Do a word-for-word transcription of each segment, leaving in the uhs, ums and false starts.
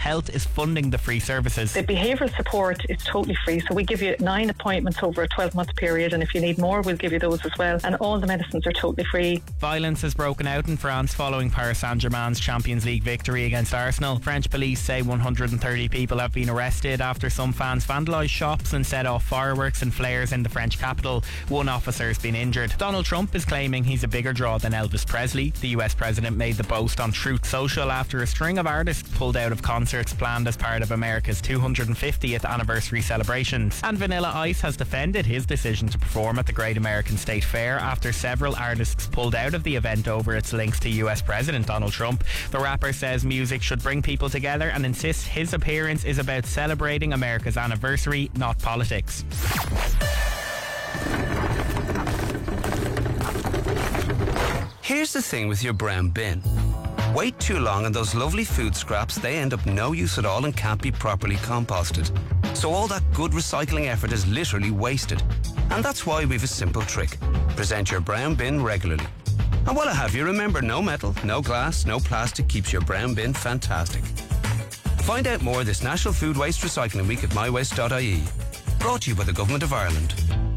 Health is funding the free services. The behavioural support is totally free, so we give you nine appointments over a twelve month period, and if you need more we'll give you those as well, and all the medicines are totally free. Violence has broken out in France following Paris Saint-Germain's Champions League victory against Arsenal. French police say one hundred thirty people have been arrested after some fans vandalised shops and set off fireworks and flares in the French capital. One officer has been injured. Donald Trump is claiming he's a bigger draw than Elvis Presley. The U S president made the boast on Truth Social after a string of artists pulled out of concerts planned as part of America's two hundred fiftieth anniversary celebrations. And Vanilla Ice has defended his decision to perform at the Great American State Fair after several artists pulled out of the event over its links to U S President Donald Trump. The rapper says music should bring people together and insists his appearance is about celebrating America's anniversary, not politics. Here's the thing with your brown bin. Wait too long and those lovely food scraps, they end up no use at all and can't be properly composted. So all that good recycling effort is literally wasted. And that's why we've a simple trick. Present your brown bin regularly. And while I have you, remember, no metal, no glass, no plastic keeps your brown bin fantastic. Find out more this National Food Waste Recycling Week at my waste dot I E. Brought to you by the Government of Ireland.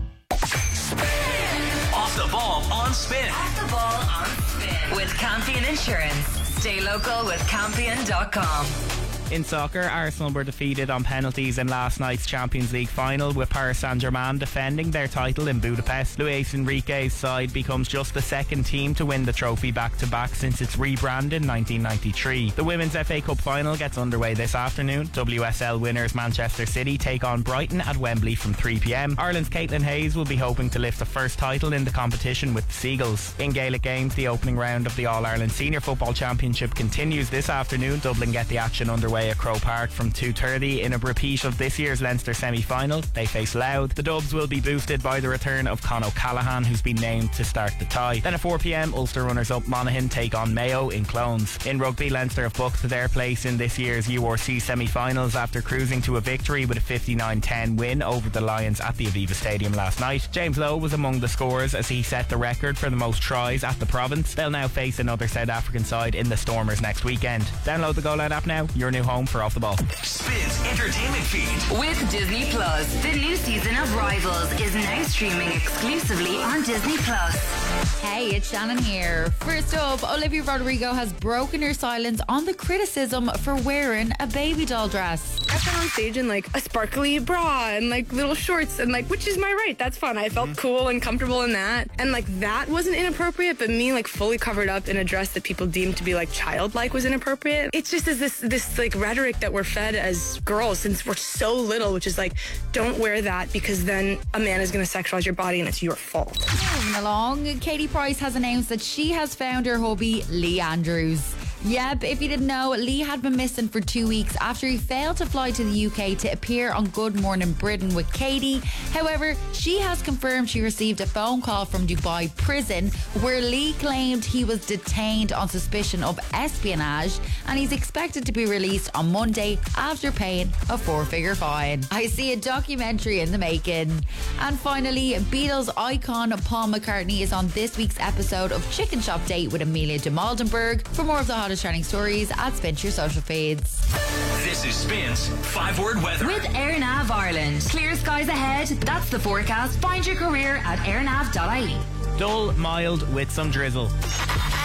Off the ball on Spin. Off the ball on Spin. With Campion Insurance. Stay local with Campion dot com. In soccer, Arsenal were defeated on penalties in last night's Champions League final, with Paris Saint-Germain defending their title in Budapest. Luis Enrique's side becomes just the second team to win the trophy back-to-back since its rebrand in nineteen ninety-three. The Women's F A Cup final gets underway this afternoon. W S L winners Manchester City take on Brighton at Wembley from three p m. Ireland's Caitlin Hayes will be hoping to lift the first title in the competition with the Seagulls. In Gaelic games, the opening round of the All-Ireland Senior Football Championship continues this afternoon. Dublin get the action underway at Croke Park from two thirty in a repeat of this year's Leinster semi-final. They face Louth. The Dubs will be boosted by the return of Con O'Callaghan, who's been named to start the tie. Then at four p m, Ulster runners-up Monaghan take on Mayo in Clones. In rugby, Leinster have booked their place in this year's U R C semi-finals after cruising to a victory with a fifty-nine ten win over the Lions at the Aviva Stadium last night. James Lowe was among the scorers as he set the record for the most tries at the province. They'll now face another South African side in the Stormers next weekend. Download the Goal Line app now, your new home for Off the Ball. Spin's entertainment feed. With Disney Plus, the new season of Rivals is now streaming exclusively on Disney Plus. Hey, it's Shannon here. First up, Olivia Rodrigo has broken her silence on the criticism for wearing a baby doll dress. I've been on stage in like a sparkly bra and like little shorts and like, which is my right, that's fun. I felt cool and comfortable in that. And like that wasn't inappropriate, but me like fully covered up in a dress that people deemed to be like childlike was inappropriate. It's just this, this like rhetoric that we're fed as girls since we're so little, which is like, don't wear that because then a man is going to sexualize your body and it's your fault. Moving along, Katie Price has announced that she has found her hubby, Lee Andrews. Yep, if you didn't know, Lee had been missing for two weeks after he failed to fly to the U K to appear on Good Morning Britain with Katie. However, she has confirmed she received a phone call from Dubai prison where Lee claimed he was detained on suspicion of espionage, and he's expected to be released on Monday after paying a four-figure fine. I see a documentary in the making. And finally, Beatles icon Paul McCartney is on this week's episode of Chicken Shop Date with Amelia de Maldenberg. For more of the hottest trending stories, add Spin to your social feeds. This is Spin's five-word weather. With AirNav Ireland. Clear skies ahead. That's the forecast. Find your career at airnav dot I E. Dull, mild with some drizzle.